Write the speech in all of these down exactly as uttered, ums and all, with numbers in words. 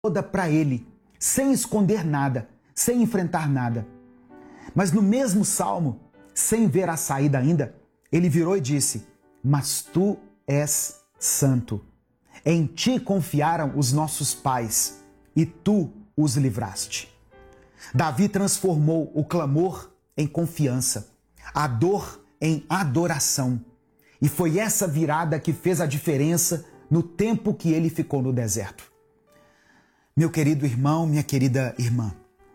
toda para ele, sem esconder nada, sem enfrentar nada. Mas no mesmo salmo, sem ver a saída ainda, ele virou e disse: mas tu és santo. Em ti confiaram os nossos pais e tu os livraste. Davi transformou o clamor em confiança, a dor em adoração. E foi essa virada que fez a diferença no tempo que ele ficou no deserto. Meu querido irmão, minha querida irmã,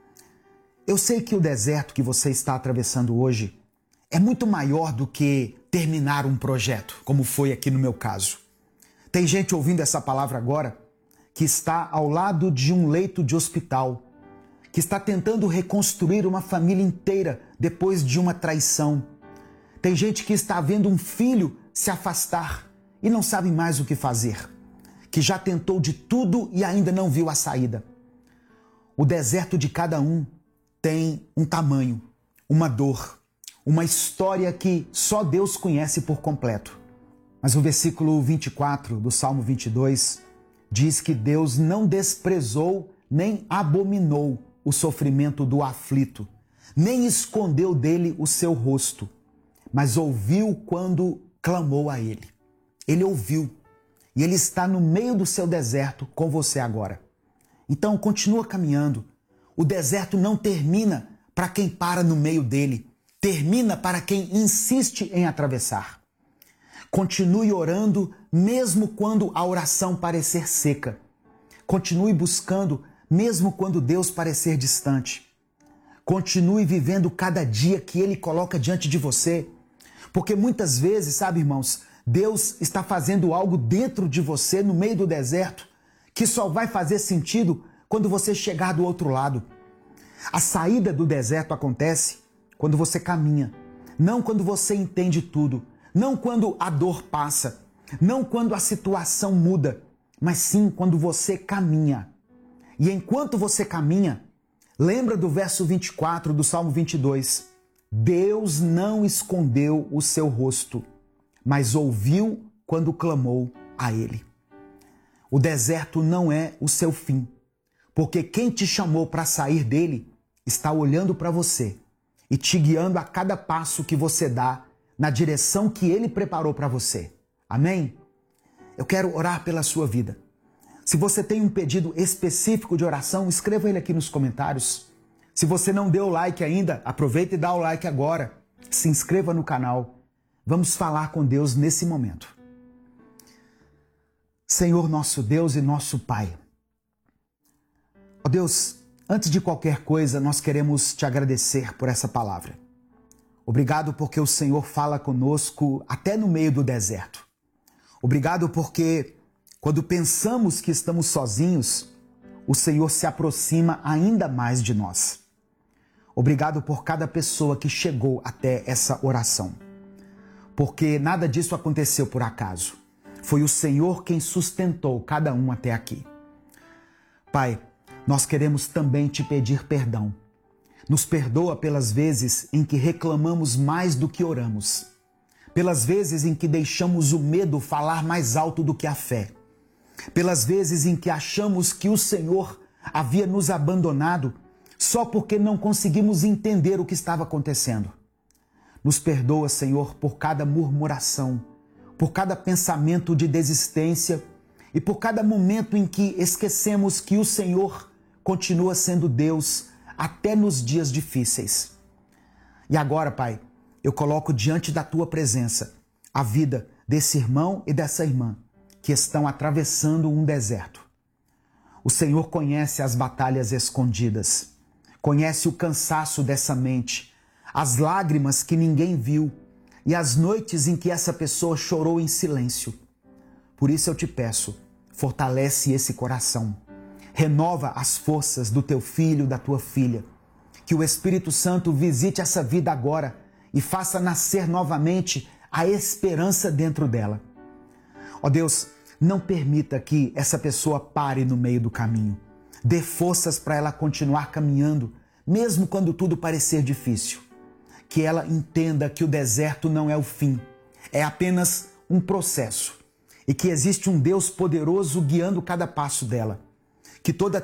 eu sei que o deserto que você está atravessando hoje é muito maior do que terminar um projeto, como foi aqui no meu caso. Tem gente ouvindo essa palavra agora que está ao lado de um leito de hospital, que está tentando reconstruir uma família inteira depois de uma traição. Tem gente que está vendo um filho se afastar e não sabe mais o que fazer, que já tentou de tudo e ainda não viu a saída. O deserto de cada um tem um tamanho, uma dor, uma história que só Deus conhece por completo. Mas o versículo vinte e quatro do Salmo vinte e dois diz que Deus não desprezou nem abominou o sofrimento do aflito, nem escondeu dele o seu rosto, mas ouviu quando clamou a ele. Ele ouviu e ele está no meio do seu deserto com você agora. Então continua caminhando. O deserto não termina para quem para no meio dele, termina para quem insiste em atravessar. Continue orando mesmo quando a oração parecer seca. Continue buscando mesmo quando Deus parecer distante. Continue vivendo cada dia que Ele coloca diante de você. Porque muitas vezes, sabe, irmãos, Deus está fazendo algo dentro de você, no meio do deserto, que só vai fazer sentido quando você chegar do outro lado. A saída do deserto acontece quando você caminha, não quando você entende tudo, não quando a dor passa, não quando a situação muda, mas sim quando você caminha. E enquanto você caminha, lembra do verso vinte e quatro do Salmo vinte e dois. Deus não escondeu o seu rosto, mas ouviu quando clamou a ele. O deserto não é o seu fim, porque quem te chamou para sair dele está olhando para você e te guiando a cada passo que você dá na direção que ele preparou para você. Amém? Eu quero orar pela sua vida. Se você tem um pedido específico de oração, escreva ele aqui nos comentários. Se você não deu o like ainda, aproveita e dá o like agora. Se inscreva no canal. Vamos falar com Deus nesse momento. Senhor nosso Deus e nosso Pai. Ó Deus, antes de qualquer coisa, nós queremos te agradecer por essa palavra. Obrigado porque o Senhor fala conosco até no meio do deserto. Obrigado porque quando pensamos que estamos sozinhos, o Senhor se aproxima ainda mais de nós. Obrigado por cada pessoa que chegou até essa oração. Porque nada disso aconteceu por acaso. Foi o Senhor quem sustentou cada um até aqui. Pai, nós queremos também te pedir perdão. Nos perdoa pelas vezes em que reclamamos mais do que oramos. Pelas vezes em que deixamos o medo falar mais alto do que a fé. Pelas vezes em que achamos que o Senhor havia nos abandonado só porque não conseguimos entender o que estava acontecendo. Nos perdoa, Senhor, por cada murmuração, por cada pensamento de desistência e por cada momento em que esquecemos que o Senhor continua sendo Deus até nos dias difíceis. E agora, Pai, eu coloco diante da Tua presença a vida desse irmão e dessa irmã que estão atravessando um deserto. O Senhor conhece as batalhas escondidas, conhece o cansaço dessa mente, as lágrimas que ninguém viu e as noites em que essa pessoa chorou em silêncio. Por isso eu te peço, fortalece esse coração, renova as forças do teu filho, da tua filha, que o Espírito Santo visite essa vida agora e faça nascer novamente a esperança dentro dela. Ó Deus, não permita que essa pessoa pare no meio do caminho. Dê forças para ela continuar caminhando, mesmo quando tudo parecer difícil. Que ela entenda que o deserto não é o fim, é apenas um processo. E que existe um Deus poderoso guiando cada passo dela. que toda